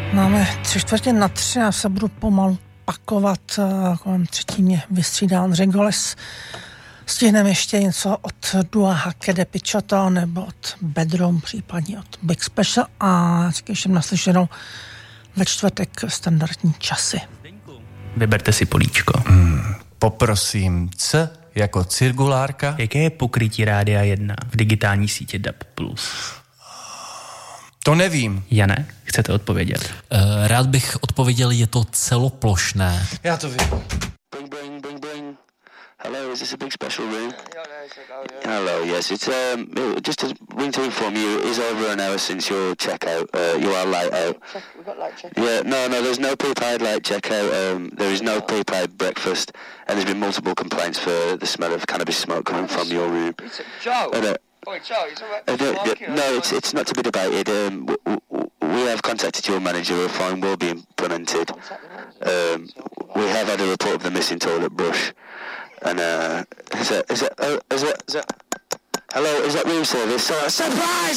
Máme 3:45, já se budu pomalu pakovat, kolem 3 mě vystřídá Ondřej Goles. Stihneme ještě něco od Dua Hakede Pichota nebo od Bedroom, případně od Big Special a ještě naslyšenou ve čtvrtek standardní časy. Vyberte si políčko. Poprosím, C jako cirkulárka. Jaké je pokrytí Rádia 1 v digitální sítě DAB+? To nevím. Jane, chcete odpovědět? Rád bych odpověděl, je to celoplošné. Já to vím. Bring, bring, bring, bring. Hello, is this a Big Special room? Hello, yes, it's just a ring to inform you, it is over an hour since your checkout. You are light out. We've got light checkout. Yeah, no, there's no pre-paid light checkout. There is no pre-paid breakfast, and there's been multiple complaints for the smell of cannabis smoke coming from your room. Joe. Oi, Joe, no, it's not to be debated. We have contacted your manager. A fine will be implemented. We have had a report of the missing toilet brush. And is that hello, is that room service? Surprise!